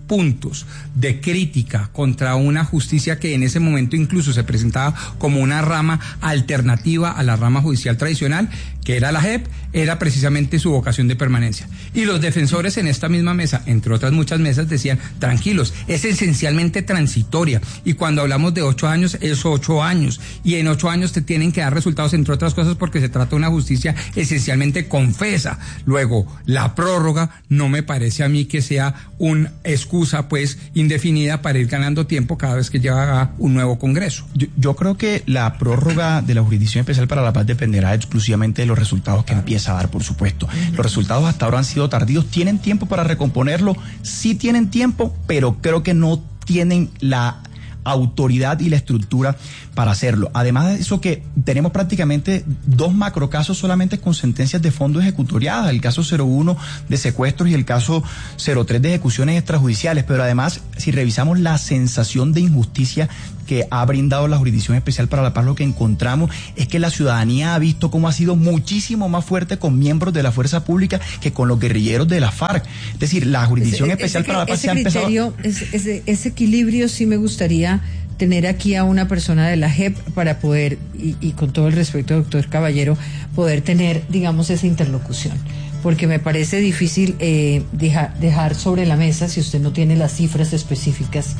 puntos de crítica contra una justicia que en ese momento incluso se presentaba como una rama alternativa a la rama judicial tradicional, que era la JEP, era precisamente su vocación de permanencia. Y los defensores en esta misma mesa, entre otras muchas mesas, decían, tranquilos, es esencialmente transitoria, y cuando hablamos de 8 años, es 8 años, y en 8 años te tienen que dar resultados, entre otras cosas, porque se trata de una justicia esencialmente confesa. Luego, la prórroga no me parece a mí que sea una excusa, pues, indefinida para ir ganando tiempo cada vez que llega un nuevo Congreso.
Yo creo que la prórroga de la Jurisdicción Especial para la Paz dependerá exclusivamente de los resultados que empieza a dar, por supuesto. Los resultados hasta ahora han sido tardíos. ¿Tienen tiempo para recomponerlo? Sí tienen tiempo, pero creo que no tienen la autoridad y la estructura para hacerlo. Además de eso, que tenemos prácticamente 2 macrocasos solamente con sentencias de fondo ejecutoriadas, el caso 01 de secuestros y el caso 03 de ejecuciones extrajudiciales, pero además, si revisamos la sensación de injusticia que ha brindado la Jurisdicción Especial para la Paz, lo que encontramos es que la ciudadanía ha visto cómo ha sido muchísimo más fuerte con miembros de la fuerza pública que con los guerrilleros de la FARC. Es decir, la Jurisdicción Especial para la Paz se ha empezado...
Ese equilibrio sí me gustaría tener aquí a una persona de la JEP para poder, y con todo el respeto, doctor Caballero, poder tener, digamos, esa interlocución. Porque me parece difícil dejar sobre la mesa, si usted no tiene las cifras específicas,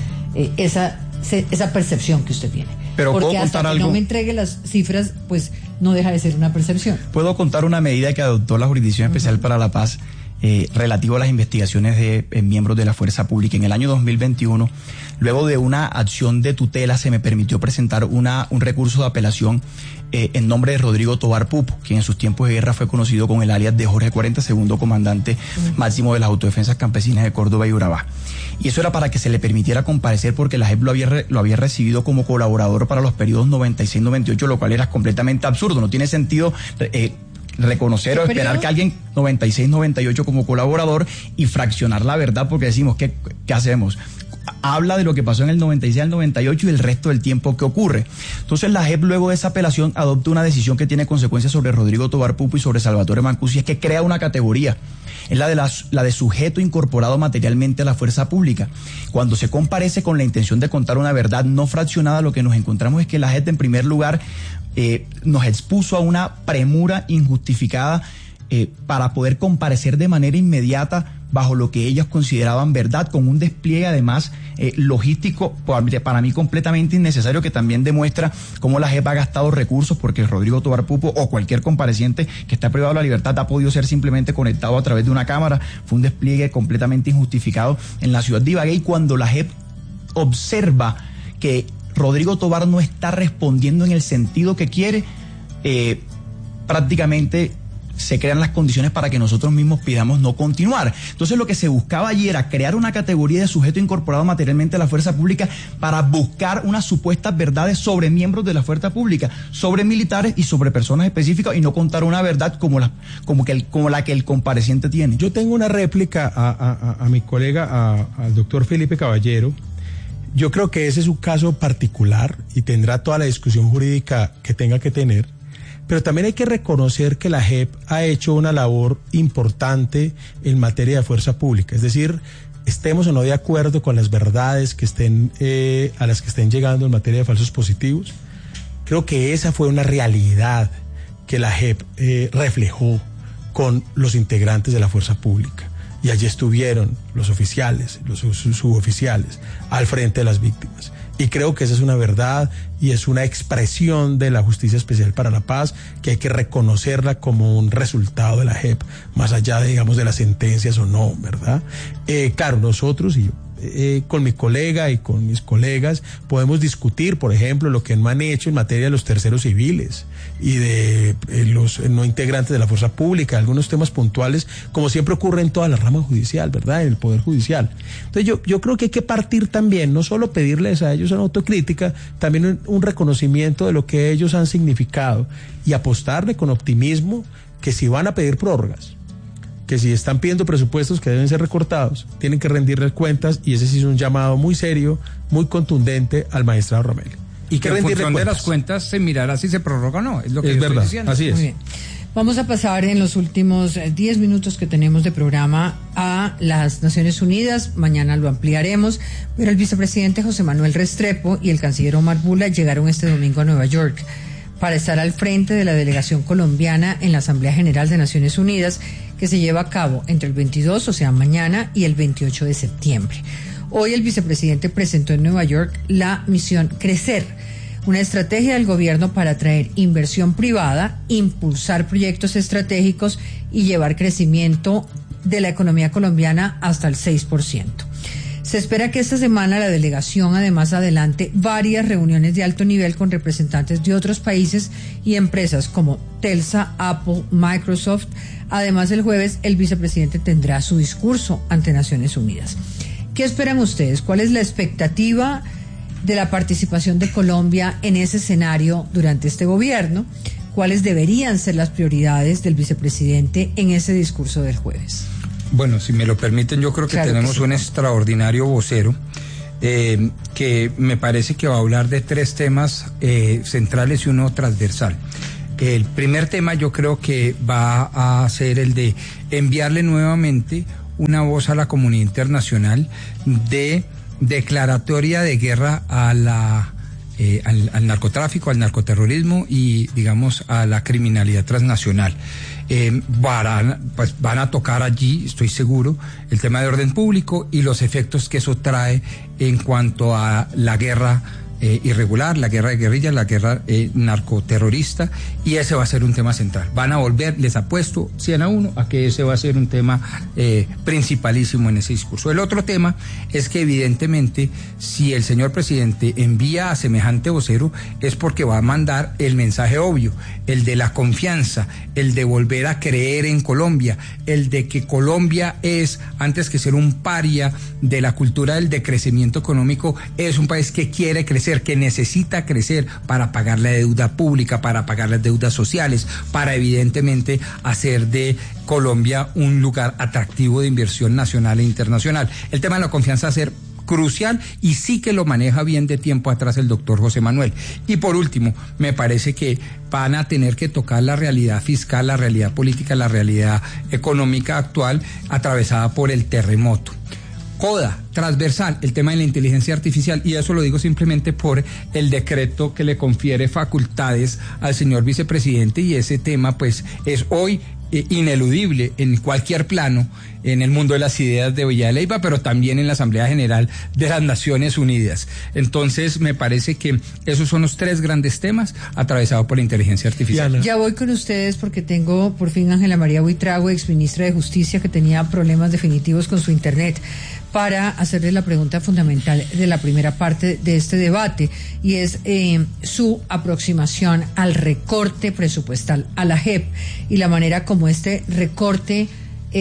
esa percepción que usted tiene.
Pero
porque
puedo
hasta
contar
que
algo.
no me entregue las cifras, pues no deja de ser una percepción.
Puedo contar una medida que adoptó la Jurisdicción Especial para la Paz relativo a las investigaciones de miembros de la fuerza pública. En el año 2021, luego de una acción de tutela, se me permitió presentar un recurso de apelación en nombre de Rodrigo Tobar Pupo, quien en sus tiempos de guerra fue conocido con el alias de Jorge 40, segundo comandante máximo de las autodefensas campesinas de Córdoba y Urabá. Y eso era para que se le permitiera comparecer, porque la JEP lo había recibido como colaborador para los periodos 96-98, lo cual era completamente absurdo. No tiene sentido reconocer o esperar que alguien 96-98 como colaborador y fraccionar la verdad, porque decimos, ¿qué hacemos? Habla de lo que pasó en el 96 al 98 y el resto del tiempo que ocurre. Entonces la JEP, luego de esa apelación, adopta una decisión que tiene consecuencias sobre Rodrigo Tobar Pupo y sobre Salvatore Mancusi, es que crea una categoría. Es la de sujeto incorporado materialmente a la fuerza pública. Cuando se comparece con la intención de contar una verdad no fraccionada, lo que nos encontramos es que la JEP, en primer lugar, nos expuso a una premura injustificada para poder comparecer de manera inmediata bajo lo que ellas consideraban verdad, con un despliegue además logístico para mí completamente innecesario, que también demuestra cómo la JEP ha gastado recursos, porque Rodrigo Tobar Pupo o cualquier compareciente que está privado de la libertad ha podido ser simplemente conectado a través de una cámara. Fue un despliegue completamente injustificado en la ciudad de Ibagué, y cuando la JEP observa que Rodrigo Tobar no está respondiendo en el sentido que quiere, prácticamente se crean las condiciones para que nosotros mismos pidamos no continuar. Entonces lo que se buscaba allí era crear una categoría de sujeto incorporado materialmente a la fuerza pública para buscar unas supuestas verdades sobre miembros de la fuerza pública, sobre militares y sobre personas específicas, y no contar una verdad como la que el compareciente tiene.
Yo tengo una réplica a mi colega, al doctor Felipe Caballero. Yo creo que ese es un caso particular y tendrá toda la discusión jurídica que tenga que tener. Pero también hay que reconocer que la JEP ha hecho una labor importante en materia de fuerza pública. Es decir, estemos o no de acuerdo con las verdades que a las que estén llegando en materia de falsos positivos. Creo que esa fue una realidad que la JEP reflejó con los integrantes de la fuerza pública. Y allí estuvieron los oficiales, los suboficiales, al frente de las víctimas. Y creo que esa es una verdad y es una expresión de la Justicia Especial para la Paz, que hay que reconocerla como un resultado de la JEP, más allá de, digamos, de las sentencias o no, ¿verdad? Claro, nosotros y yo, con mi colega y con mis colegas, podemos discutir, por ejemplo, lo que no han hecho en materia de los terceros civiles y de los no integrantes de la fuerza pública, algunos temas puntuales, como siempre ocurre en toda la rama judicial, ¿verdad?, en el Poder Judicial. Entonces yo creo que hay que partir también, no solo pedirles a ellos una autocrítica, también un reconocimiento de lo que ellos han significado, y apostarle con optimismo que si van a pedir prórrogas, que si están pidiendo presupuestos que deben ser recortados, tienen que rendirles cuentas, y ese sí es un llamado muy serio, muy contundente al magistrado Romelli.
Y que en función de las cuentas se mirará si se prorroga o no, es lo que
es
estoy
verdad,
diciendo.
Así es.
Muy bien. Vamos a pasar en los últimos 10 minutos que tenemos de programa a las Naciones Unidas. Mañana lo ampliaremos, pero el vicepresidente José Manuel Restrepo y el canciller Omar Bula llegaron este domingo a Nueva York para estar al frente de la delegación colombiana en la Asamblea General de Naciones Unidas, que se lleva a cabo entre el 22, o sea, mañana, y el 28 de septiembre. Hoy el vicepresidente presentó en Nueva York la misión Crecer, una estrategia del gobierno para atraer inversión privada, impulsar proyectos estratégicos y llevar crecimiento de la economía colombiana hasta el 6%. Se espera que esta semana la delegación además adelante varias reuniones de alto nivel con representantes de otros países y empresas como Telsa, Apple, Microsoft. Además, el jueves el vicepresidente tendrá su discurso ante Naciones Unidas. ¿Qué esperan ustedes? ¿Cuál es la expectativa de la participación de Colombia en ese escenario durante este gobierno? ¿Cuáles deberían ser las prioridades del vicepresidente en ese discurso del jueves?
Bueno, si me lo permiten, yo creo que claro tenemos que sí. Un extraordinario vocero que me parece que va a hablar de 3 temas centrales y uno transversal. El primer tema yo creo que va a ser el de enviarle nuevamente una voz a la comunidad internacional de declaratoria de guerra a al narcotráfico, al narcoterrorismo y, digamos, a la criminalidad transnacional. Van a tocar allí, estoy seguro, el tema de orden público y los efectos que eso trae en cuanto a la guerra irregular, la guerra de guerrillas, la guerra narcoterrorista, y ese va a ser un tema central. Van a volver, les apuesto 100-1 a que ese va a ser un tema principalísimo en ese discurso. El otro tema es que evidentemente si el señor presidente envía a semejante vocero es porque va a mandar el mensaje obvio, el de la confianza, el de volver a creer en Colombia, el de que Colombia es, antes que ser un paria de la cultura del decrecimiento económico, es un país que quiere crecer, que necesita crecer para pagar la deuda pública, para pagar las deudas sociales, para evidentemente hacer de Colombia un lugar atractivo de inversión nacional e internacional. El tema de la confianza va a ser crucial y sí que lo maneja bien de tiempo atrás el doctor José Manuel. Y por último, me parece que van a tener que tocar la realidad fiscal, la realidad política, la realidad económica actual atravesada por el terremoto. CODA, transversal, el tema de la inteligencia artificial, y eso lo digo simplemente por el decreto que le confiere facultades al señor vicepresidente, y ese tema pues es hoy ineludible en cualquier plano, en el mundo de las ideas de Villa de Leyva, pero también en la Asamblea General de las Naciones Unidas. Entonces me parece que esos son los 3 grandes temas atravesados por la inteligencia artificial.
Diana. Ya voy con ustedes porque tengo por fin Ángela María Buitrago, exministra de Justicia, que tenía problemas definitivos con su internet, para hacerle la pregunta fundamental de la primera parte de este debate, y es su aproximación al recorte presupuestal a la JEP y la manera como este recorte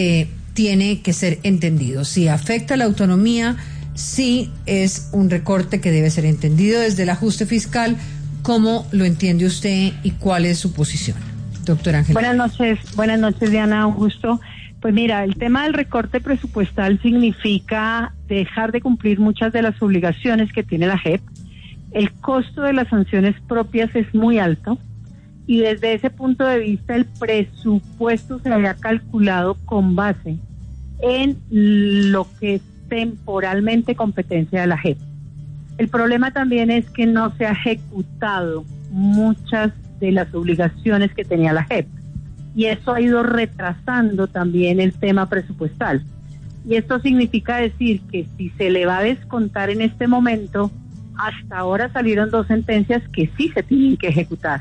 tiene que ser entendido. Si afecta la autonomía, si es un recorte que debe ser entendido desde el ajuste fiscal. ¿Cómo lo entiende usted y cuál es su posición? Doctora Ángela.
Buenas noches, Diana, un gusto. Pues mira, el tema del recorte presupuestal significa dejar de cumplir muchas de las obligaciones que tiene la JEP. El costo de las sanciones propias es muy alto y desde ese punto de vista el presupuesto se había calculado con base en lo que es temporalmente competencia de la JEP. El problema también es que no se ha ejecutado muchas de las obligaciones que tenía la JEP. Y eso ha ido retrasando también el tema presupuestal. Y esto significa decir que si se le va a descontar en este momento, hasta ahora salieron 2 sentencias que sí se tienen que ejecutar.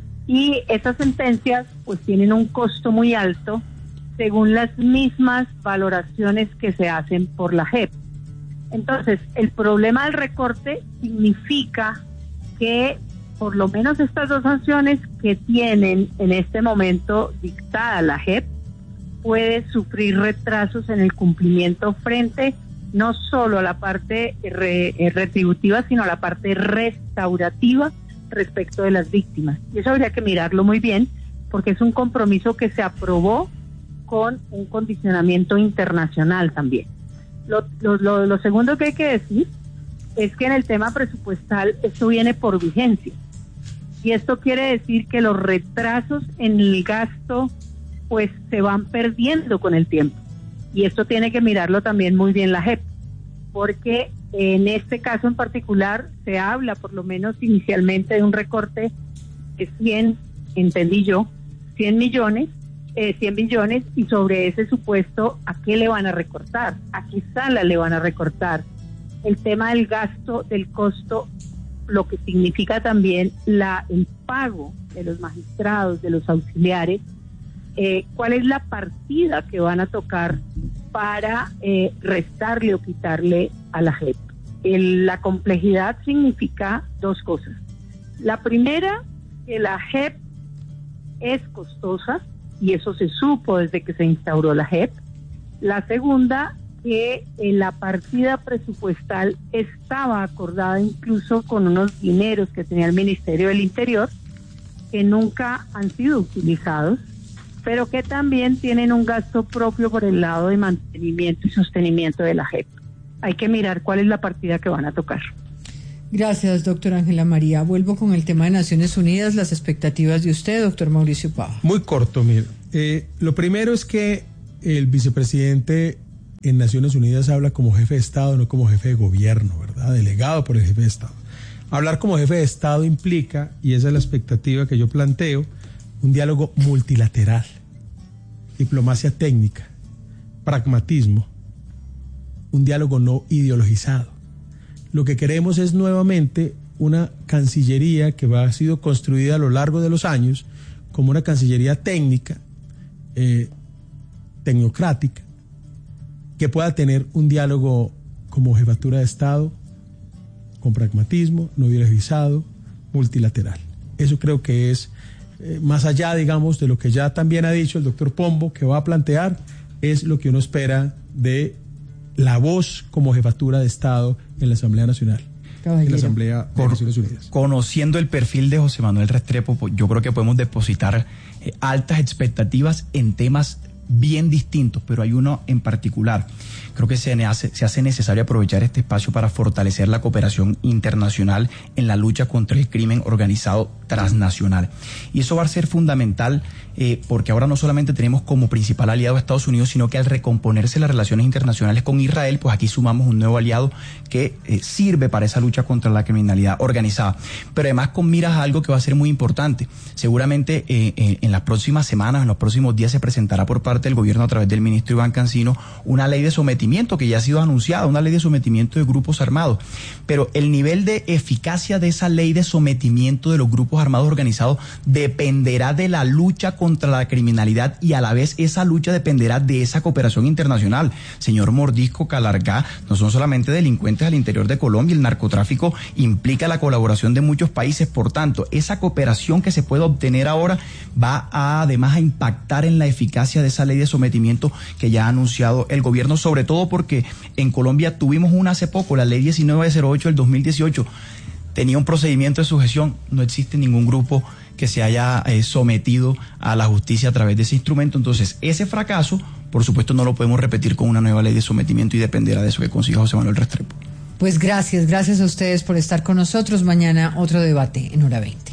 Y esas sentencias pues tienen un costo muy alto según las mismas valoraciones que se hacen por la JEP. Entonces, el problema del recorte significa que por lo menos estas 2 sanciones que tienen en este momento dictada la JEP puede sufrir retrasos en el cumplimiento frente no solo a la parte retributiva, sino a la parte restaurativa respecto de las víctimas. Y eso habría que mirarlo muy bien, porque es un compromiso que se aprobó con un condicionamiento internacional también. Lo segundo que hay que decir es que en el tema presupuestal esto viene por vigencia. Y esto quiere decir que los retrasos en el gasto pues se van perdiendo con el tiempo. Y esto tiene que mirarlo también muy bien la JEP, porque en este caso en particular se habla, por lo menos inicialmente, de un recorte de 100 billones, y sobre ese supuesto, ¿a qué le van a recortar? ¿A qué sala le van a recortar? El tema del gasto, del costo, lo que significa también el pago de los magistrados, de los auxiliares, cuál es la partida que van a tocar para restarle o quitarle a la JEP. La complejidad significa dos cosas. La primera, que la JEP es costosa, y eso se supo desde que se instauró la JEP. La segunda, que la partida presupuestal estaba acordada incluso con unos dineros que tenía el Ministerio del Interior, que nunca han sido utilizados, pero que también tienen un gasto propio por el lado de mantenimiento y sostenimiento de la JEP. Hay que mirar cuál es la partida que van a tocar.
Gracias, doctora Ángela María. Vuelvo con el tema de Naciones Unidas, las expectativas de usted, doctor Mauricio Pava.
Muy corto, mira. Lo primero es que el vicepresidente en Naciones Unidas habla como jefe de Estado, no como jefe de gobierno, ¿verdad? Delegado por el jefe de Estado. Hablar como jefe de Estado implica, y esa es la expectativa que yo planteo, un diálogo multilateral, diplomacia técnica, pragmatismo, un diálogo no ideologizado. Lo que queremos es nuevamente una cancillería que ha sido construida a lo largo de los años como una cancillería técnica, tecnocrática, que pueda tener un diálogo como jefatura de Estado, con pragmatismo, no ideologizado, multilateral. Eso creo que es, más allá, digamos, de lo que ya también ha dicho el doctor Pombo, que va a plantear, es lo que uno espera de la voz como jefatura de Estado en la Asamblea Nacional. Caballero. En la Asamblea de Naciones Unidas.
Conociendo el perfil de José Manuel Restrepo, yo creo que podemos depositar altas expectativas en temas bien distintos, pero hay uno en particular. Creo que se hace necesario aprovechar este espacio para fortalecer la cooperación internacional en la lucha contra el crimen organizado transnacional. Y eso va a ser fundamental porque ahora no solamente tenemos como principal aliado a Estados Unidos, sino que al recomponerse las relaciones internacionales con Israel, pues aquí sumamos un nuevo aliado que sirve para esa lucha contra la criminalidad organizada. Pero además con miras a algo que va a ser muy importante. Seguramente en las próximas semanas, en los próximos días se presentará por parte del gobierno a través del ministro Iván Cancino una ley de sometimiento que ya ha sido anunciada, una ley de sometimiento de grupos armados. Pero el nivel de eficacia de esa ley de sometimiento de los grupos armados organizados dependerá de la lucha contra la criminalidad y a la vez esa lucha dependerá de esa cooperación internacional. Señor Mordisco, Calargá, no son solamente delincuentes al interior de Colombia, el narcotráfico implica la colaboración de muchos países, por tanto, esa cooperación que se puede obtener ahora va además a impactar en la eficacia de esa ley de sometimiento que ya ha anunciado el gobierno, sobre todo porque en Colombia tuvimos una hace poco, la ley 1908 del 2018, tenía un procedimiento de sujeción, no existe ningún grupo que se haya sometido a la justicia a través de ese instrumento. Entonces, ese fracaso, por supuesto, no lo podemos repetir con una nueva ley de sometimiento y dependerá de eso que consiga José Manuel Restrepo.
Pues gracias a ustedes por estar con nosotros. Mañana otro debate en Hora 20.